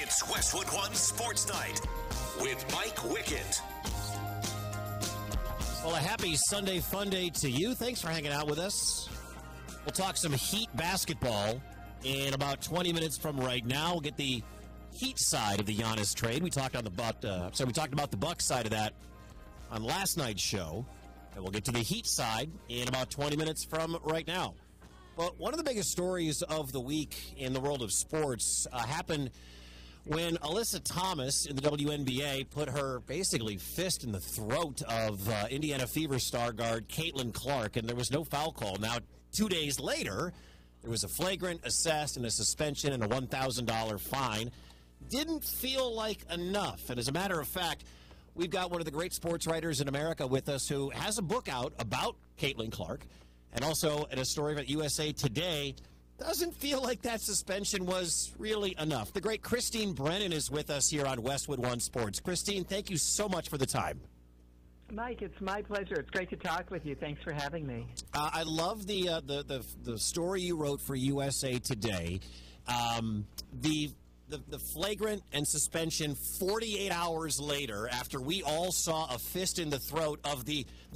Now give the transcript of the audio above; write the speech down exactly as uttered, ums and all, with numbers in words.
It's Westwood One Sports Night with Mike Wickett. Well, a happy Sunday fun day to you. Thanks for hanging out with us. We'll talk some Heat basketball in about twenty minutes from right now. We'll get the Heat side of the Giannis trade. We talked on the Buck, uh, so we talked about the Bucks side of that on last night's show, and we'll get to the Heat side in about twenty minutes from right now. But one of the biggest stories of the week in the world of sports uh, happened when Alyssa Thomas in the W N B A put her basically fist in the throat of uh, Indiana Fever star guard Caitlin Clark, and there was no foul call. Now, two days later, there was a flagrant, assessed, and a suspension and a one thousand dollars fine. Didn't feel like enough. And as a matter of fact, we've got one of the great sports writers in America with us who has a book out about Caitlin Clark, and also in a story about U S A Today. Doesn't feel like that suspension was really enough. The great Christine Brennan is with us here on Westwood One Sports. Christine, thank you so much for the time. Mike, it's my pleasure. It's great to talk with you. Thanks for having me. Uh, I love the, uh, the the the story you wrote for U S A Today. Um, the, the the flagrant and suspension forty-eight hours later, after we all saw a fist in the throat of the